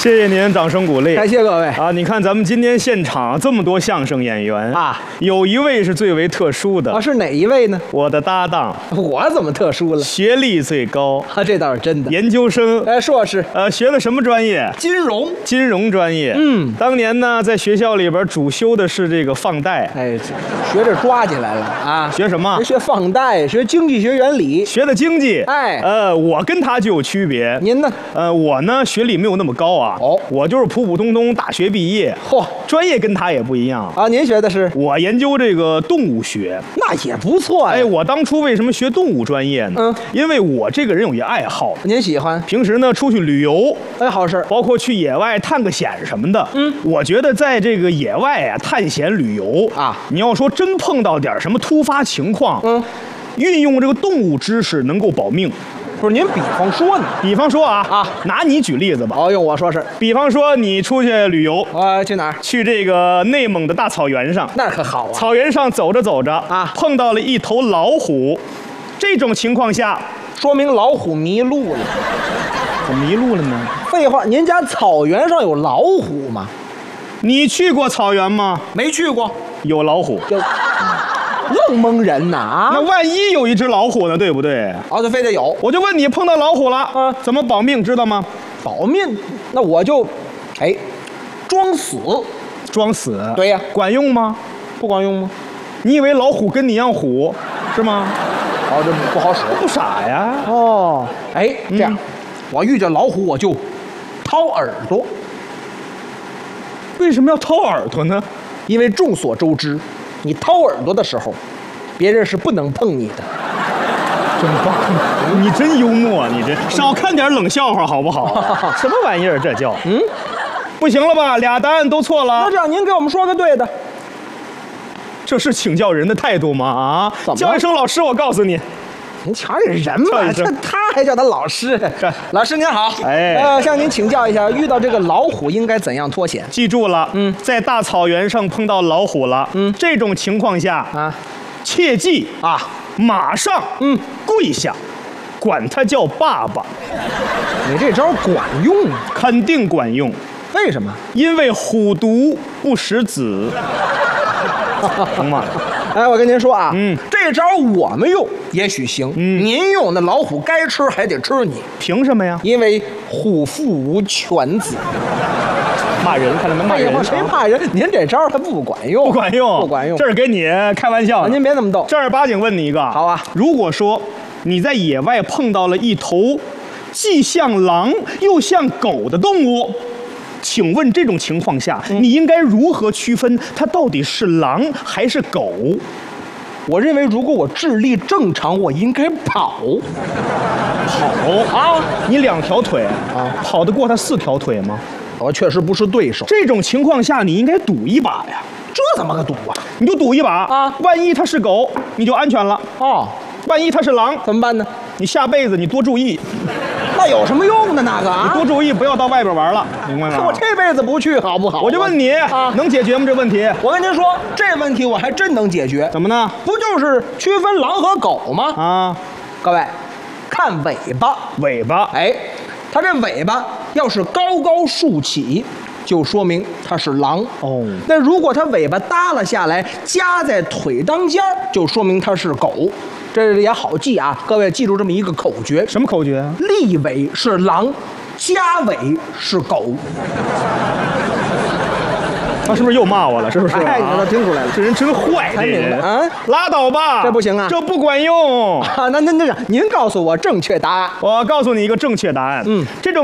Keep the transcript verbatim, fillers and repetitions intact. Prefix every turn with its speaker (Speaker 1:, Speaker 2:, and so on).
Speaker 1: 谢谢您，掌声鼓励，
Speaker 2: 感谢各位
Speaker 1: 啊！你看咱们今天现场这么多相声演员
Speaker 2: 啊，
Speaker 1: 有一位是最为特殊的
Speaker 2: 啊，是哪一位呢？
Speaker 1: 我的搭档，
Speaker 2: 我怎么特殊了？
Speaker 1: 学历最高
Speaker 2: 啊，这倒是真的。
Speaker 1: 研究生，
Speaker 2: 哎，硕士，
Speaker 1: 呃，学的什么专业？
Speaker 2: 金融，
Speaker 1: 金融专业。
Speaker 2: 嗯，
Speaker 1: 当年呢，在学校里边主修的是这个放贷。
Speaker 2: 哎，学着抓起来了啊！
Speaker 1: 学什么？
Speaker 2: 学放贷，学经济学原理，
Speaker 1: 学的经济。
Speaker 2: 哎，
Speaker 1: 呃，我跟他就有区别。
Speaker 2: 您呢？
Speaker 1: 呃，我呢学历没有那么高啊。
Speaker 2: 哦，
Speaker 1: 我就是普普通通大学毕业。
Speaker 2: 嚯，
Speaker 1: 专业跟他也不一样
Speaker 2: 啊。您学的是？
Speaker 1: 我研究这个动物学，
Speaker 2: 那也不错呀。
Speaker 1: 哎，我当初为什么学动物专业呢？
Speaker 2: 嗯，
Speaker 1: 因为我这个人有一爱好。
Speaker 2: 您喜欢？
Speaker 1: 平时呢出去旅游，
Speaker 2: 哎，好事，
Speaker 1: 包括去野外探个险什么的。
Speaker 2: 嗯，
Speaker 1: 我觉得在这个野外啊探险旅游
Speaker 2: 啊，
Speaker 1: 你要说真碰到点什么突发情况，
Speaker 2: 嗯，
Speaker 1: 运用这个动物知识能够保命。
Speaker 2: 不是您比方说呢？
Speaker 1: 比方说啊
Speaker 2: 啊，
Speaker 1: 拿你举例子吧。
Speaker 2: 哦，用我说是。
Speaker 1: 比方说你出去旅游，
Speaker 2: 啊，去哪儿？
Speaker 1: 去这个内蒙的大草原上。
Speaker 2: 那可好啊！
Speaker 1: 草原上走着走着
Speaker 2: 啊，
Speaker 1: 碰到了一头老虎。这种情况下，
Speaker 2: 说明老虎迷路了。
Speaker 1: 怎么迷路了呢？
Speaker 2: 废话，您家草原上有老虎吗？
Speaker 1: 你去过草原吗？
Speaker 2: 没去过。
Speaker 1: 有老虎。
Speaker 2: 就愣蒙人呐啊！
Speaker 1: 那万一有一只老虎呢？对不对？
Speaker 2: 哦，就非得有。
Speaker 1: 我就问你，碰到老虎了，
Speaker 2: 啊，
Speaker 1: 怎么保命？知道吗？
Speaker 2: 保命？那我就，哎，装死。
Speaker 1: 装死？
Speaker 2: 对呀。
Speaker 1: 管用吗？
Speaker 2: 不管用吗？
Speaker 1: 你以为老虎跟你一样虎，是吗？
Speaker 2: 哦，这不好使。
Speaker 1: 不傻呀。
Speaker 2: 哦，哎，这样，
Speaker 1: 嗯、
Speaker 2: 我遇见老虎我就掏耳朵。
Speaker 1: 为什么要掏耳朵呢？
Speaker 2: 因为众所周知，你掏耳朵的时候，别人是不能碰你的。
Speaker 1: 真棒，你真幽默，你这少看点冷笑话好不好？什么玩意儿这叫？
Speaker 2: 嗯，
Speaker 1: 不行了吧？俩答案都错了。
Speaker 2: 那这样您给我们说个对的。
Speaker 1: 这是请教人的态度吗？啊，叫一声老师，我告诉你。
Speaker 2: 您瞧这人吧，这他还叫他老师。老师您好，
Speaker 1: 哎，
Speaker 2: 呃，向您请教一下，遇到这个老虎应该怎样脱险？
Speaker 1: 记住了，嗯，在大草原上碰到老虎了，嗯，这种情况下啊，切记啊，马上嗯跪下，管他叫爸爸。
Speaker 2: 你这招管用吗？
Speaker 1: 肯定管用。
Speaker 2: 为什么？
Speaker 1: 因为虎毒不食子。行吗？
Speaker 2: 哎，我跟您说啊，
Speaker 1: 嗯，
Speaker 2: 这招我们用也许行，嗯，您用那老虎该吃还得吃你，
Speaker 1: 凭什么呀？
Speaker 2: 因为虎父无犬子。
Speaker 1: 骂人，看他们骂人，
Speaker 2: 哎、谁骂人？您这招还不管用，
Speaker 1: 不管用，
Speaker 2: 不管用。
Speaker 1: 这是跟你开玩笑、啊，
Speaker 2: 您别那么逗。
Speaker 1: 正儿八经问你一个，
Speaker 2: 好啊。
Speaker 1: 如果说你在野外碰到了一头既像狼又像狗的动物。请问这种情况下，嗯、你应该如何区分它到底是狼还是狗？
Speaker 2: 我认为，如果我智力正常，我应该跑。
Speaker 1: 跑啊！你两条腿
Speaker 2: 啊，
Speaker 1: 跑得过它四条腿吗？
Speaker 2: 我确实不是对手。
Speaker 1: 这种情况下，你应该赌一把呀。
Speaker 2: 这怎么个赌啊？
Speaker 1: 你就赌一把
Speaker 2: 啊！
Speaker 1: 万一它是狗，你就安全了。
Speaker 2: 哦，
Speaker 1: 万一它是狼，
Speaker 2: 怎么办呢？
Speaker 1: 你下辈子你多注意。
Speaker 2: 那有什么用呢？那个啊，
Speaker 1: 你多注意，不要到外边玩了，明白吗？
Speaker 2: 我这辈子不去，好不好？
Speaker 1: 我就问你，啊、能解决吗？这问题？
Speaker 2: 我跟您说，这问题我还真能解决。
Speaker 1: 怎么呢？
Speaker 2: 不就是区分狼和狗吗？
Speaker 1: 啊，
Speaker 2: 各位，看尾巴，
Speaker 1: 尾巴，
Speaker 2: 哎，它这尾巴要是高高竖起，就说明它是狼。
Speaker 1: 哦，
Speaker 2: 那如果它尾巴耷拉下来，夹在腿当间，就说明它是狗。这也好记啊，各位记住这么一个口诀。
Speaker 1: 什么口诀？
Speaker 2: 立尾是狼，夹尾是狗。
Speaker 1: 他是不是又骂我了？是不是？
Speaker 2: 哎，你都听出来了，
Speaker 1: 这人真坏，
Speaker 2: 才明白啊！
Speaker 1: 拉倒吧，
Speaker 2: 这不行啊，
Speaker 1: 这不管用
Speaker 2: 啊！那那那，您告诉我正确答案。
Speaker 1: 我告诉你一个正确答案。嗯，这种。